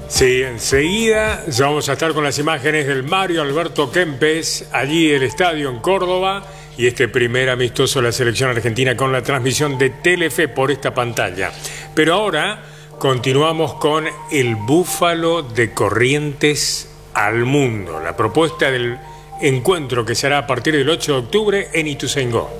Sí, enseguida ya vamos a estar con las imágenes del Mario Alberto Kempes, allí el estadio en Córdoba, y este primer amistoso de la selección argentina con la transmisión de Telefe por esta pantalla. Pero ahora continuamos con el Búfalo de Corrientes al mundo, la propuesta del encuentro que será a partir del 8 de octubre en Ituzaingó.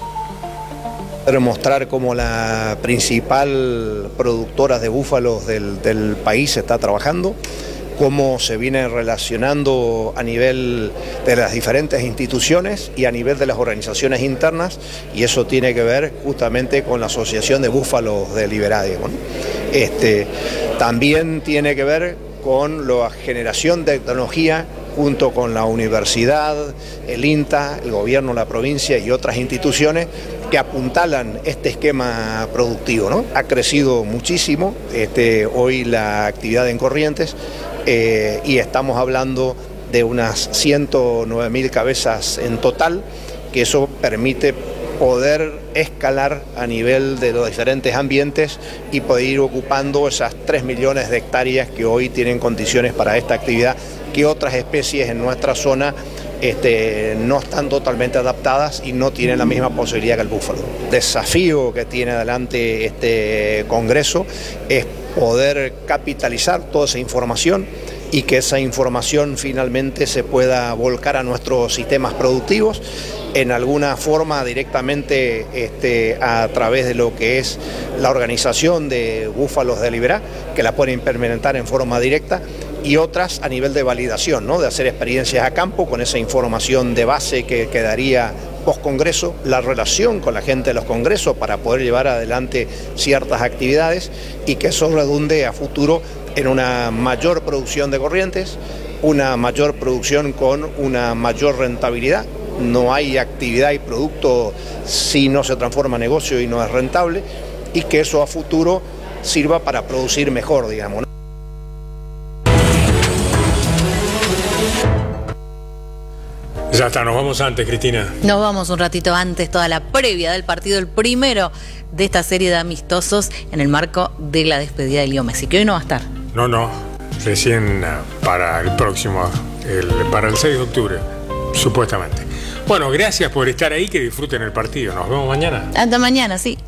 Mostrar cómo la principal productora de búfalos del país está trabajando, cómo se viene relacionando a nivel de las diferentes instituciones y a nivel de las organizaciones internas, y eso tiene que ver justamente con la Asociación de Búfalos de Liberade, ¿no? También tiene que ver con la generación de tecnología junto con la universidad, el INTA, el gobierno de la provincia y otras instituciones que apuntalan este esquema productivo, ¿no? Ha crecido muchísimo hoy la actividad en Corrientes y estamos hablando de unas 109.000 cabezas en total, que eso permite poder escalar a nivel de los diferentes ambientes y poder ir ocupando esas 3 millones de hectáreas que hoy tienen condiciones para esta actividad, que otras especies en nuestra zona no están totalmente adaptadas y no tienen la misma posibilidad que el búfalo. El desafío que tiene adelante este congreso es poder capitalizar toda esa información y que esa información finalmente se pueda volcar a nuestros sistemas productivos en alguna forma directamente a través de lo que es la organización de búfalos de Liberá, que la pueden implementar en forma directa, y otras a nivel de validación, ¿no? De hacer experiencias a campo con esa información de base que quedaría post-congreso, la relación con la gente de los congresos para poder llevar adelante ciertas actividades y que eso redunde a futuro en una mayor producción de Corrientes, una mayor producción con una mayor rentabilidad. No hay actividad y producto si no se transforma en negocio y no es rentable, y que eso a futuro sirva para producir mejor, digamos, ¿no? Ya está, nos vamos antes, Cristina. Nos vamos un ratito antes, toda la previa del partido, el primero de esta serie de amistosos en el marco de la despedida de Leo Messi, que hoy no va a estar. No, recién para el próximo, para el 6 de octubre, supuestamente. Bueno, gracias por estar ahí, que disfruten el partido. Nos vemos mañana. Hasta mañana, sí.